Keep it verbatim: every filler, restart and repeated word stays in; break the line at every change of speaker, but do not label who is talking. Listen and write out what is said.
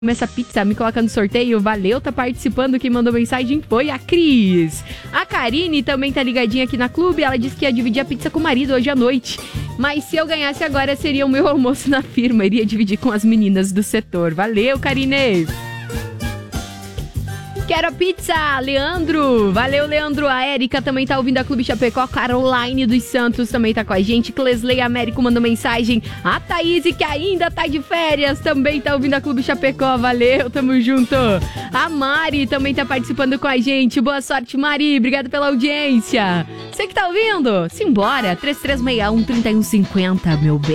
essa pizza, me coloca no sorteio, valeu, tá participando, quem mandou mensagem foi a Cris. A Karine também tá ligadinha aqui na clube, ela disse que ia dividir a pizza com o marido hoje à noite, mas se eu ganhasse agora seria o meu almoço na firma, iria dividir com as meninas do setor. Valeu, Karine! Quero a pizza, Leandro. Valeu, Leandro. A Érica também tá ouvindo a Clube Chapecó. Caroline dos Santos também tá com a gente. Clesley Américo mandou mensagem. A Thaís, que ainda tá de férias, também tá ouvindo a Clube Chapecó. Valeu, tamo junto. A Mari também tá participando com a gente. Boa sorte, Mari. Obrigado pela audiência. Você que tá ouvindo? Simbora. três três seis um, três um cinco zero, meu bem.